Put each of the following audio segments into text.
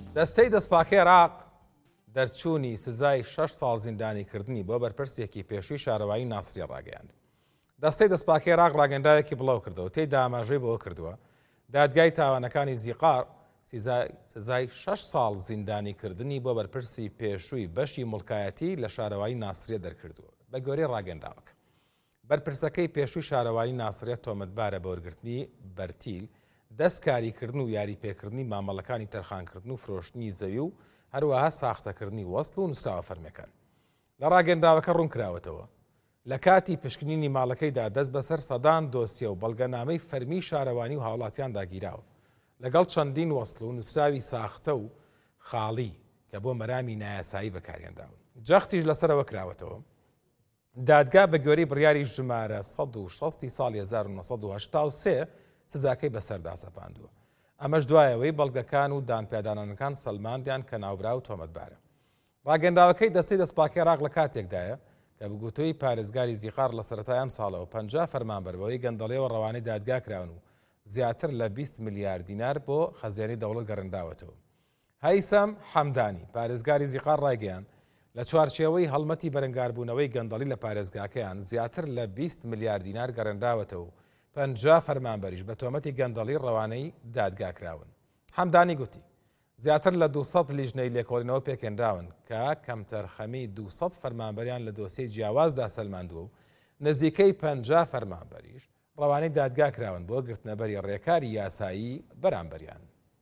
دەستەی دەستپاکەی عێراق دەرچوونی سزای 6 ساڵ زیندانیکردنی بۆ بەرپرسێکی پێشووی شارەوایی ناسریە ڕاگەیاند. دەستەی دەستپاکەی عێراق ڕاگەندراوێکی بڵاو کردەوە تێیدا ئاماژەی بۆ کردووە دادگای تاوانەکانی زیقار سزای 6 ساڵ زیندانیکردنی بۆ بەرپرسی پێشووی بەشی مڵکایەتی لە شارەوایی ناسریە دەرکردووە بە گۆرەی ڕاگەندراوەکە. بەرپرسەکەی پێشووی شارەوایی ناسریە تۆمەتبارە بە وەرگرتنی بەرتیل دەستکاریکردن و یاریپێکردنی مامەڵەکانی تەرخانکردن و فرۆشتنی زەوی و هەروەها ساختەکردنی وەستڵ و نووسراوە فەرمیەکان. لە ڕاگەندراوەکە ڕوونکراوەتەوە لە کاتی پشکنینی ماڵەکەیدا دەست بەسەر سەدان دۆسیە و بەڵگەنامەی فەرمی شارەوانی و هاوڵاتیان داگیراوە لەگەڵ چەندین وەستڵ و نووسراوی ساختە و خاڵی کە بۆ مەرامی نایاسایی بەکارهێنراون. جەختیش لەسەرەوە کراوەتەوە. دادگا بە گوێرەی بڕیاری ژمارە 160 ساڵی 1983 سزاکەی بەسەردا سەپاندووە. ئەمەش دوایەوەی بەڵگەکان و دانپێدانانەکان سەلماندیان کە ناوبرا و تۆمەتبارە. ڕاگەندراوەکەی دەستەی دەستپاکەی عێراق لە کاتێکدایە کە بگوتووی پارێزگاری زیقار لە سەرەتای ئەم ساڵەوە 50 فەرمانبەرەوەی گەندەڵیەوە ڕەوانەی دادگا کراون و زیاتر لە 20 میلیارد دینار بۆ خەزیێنی دەوڵەت گەڕێندراوەتەوە. هەیسەم حەمدانی پارێزگاری زیقار ڕایگەیاند لە چوارچێوەی هەڵمەتی بەرەنگاربوونەوەی گەندەڵی لە پارێزگاکەیان زیاتر لە 20 میلیارد دینار گەڕێندراوەتەوە و 50 فەرمانبەریش بە تۆمەتی گەندەڵی ڕەوانەی دادگاکراون. حەمدانی گوتی زیاتر لە 200 لیژنەی لێکۆڵینەوە پێکێنراون کە کەمتەرخەمی 200 فەرمانبەریان لە دۆسیەی جیاوازدا سەلماندووە و نزیکەی 50 فەرمانبەریش ڕەوانەی دادگاکراون بۆ گرتنەبەری ڕێکاری یاسایی بەرامبەریان.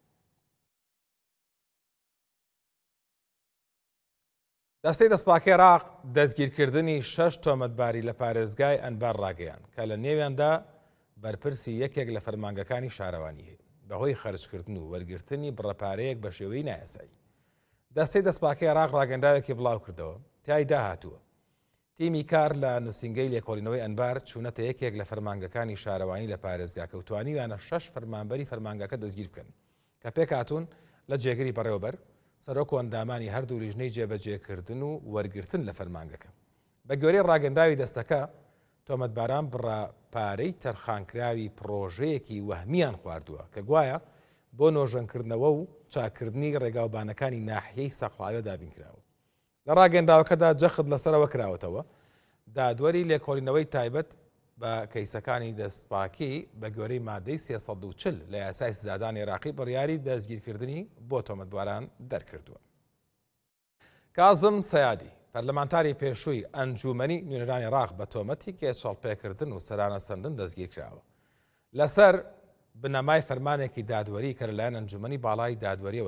دەستەی دەستپاکەی عێراق دەستگیرکردنی 6 تۆمەتباری لە پارێزگای ئەنبار ڕاگەیاند کە لە نێویاندا بەرپرسی یەکێک لە فەرمانگەکانی شارەوانی هەیە بەهۆی خەرجکردن و وەرگرتنی بڕەپارەیەک بە شێوەی نایاسایی. دەستەی دەستپاکەی عێراق ڕاگەندراوێکی بڵاو کردەوە تیایدا هاتووە تیمی کار لە نووسینگەی لێکۆڵینەوەی ئەنبار چوونەتە یەکێک لە فەرمانگەکانی شارەوانی لە پارێزگاکە و توانیویانە 6 فەرمانبەری فەرمانگەکە دەستگیر بکەن کە پێکهاتوون لە جێگەری بەڕێوەبەر سەرۆک و ئەندامانی هەردوو لیژنەی جێبەجێکردن و وەرگرتن لە فەرمانگەکە. بە گوێرەی ڕاگەندراوی دەستەکە تۆمەتباران بڕاپارەی تەرخانکراوی پرۆژەیەکی وەهمیان خواردووە کە گوایە بۆ نۆژەنکردنەوە و چاکردنی ڕێگاوبانەکانی ناحیەی سەقڵاوە دابینکراوە. لە ڕاگەندراوەکەدا جەخت لەسەرەوە کراوەتەوە دادوەری لێکۆڵینەوەی تایبەت بە کەیسەکانی دەستپاکی بە گوێرەی مادەی 340 لە یاسای سزادانی عێراقی بڕیاری دەستگیرکردنی بۆ تۆمەتباران دەرکردووە. کازم سەیادی پەرلەمانتاری پێشووی ئەنجومەنی نوێنەرانی عێراق بە تۆمەتی کێچەڵپێکردن و سەرانە سەندن دەستگیر کراوە لەسەر بنەمای فەرمانێکی دادوەری کە لەلایەن ئەنجومەنی باڵای دادوەریەوە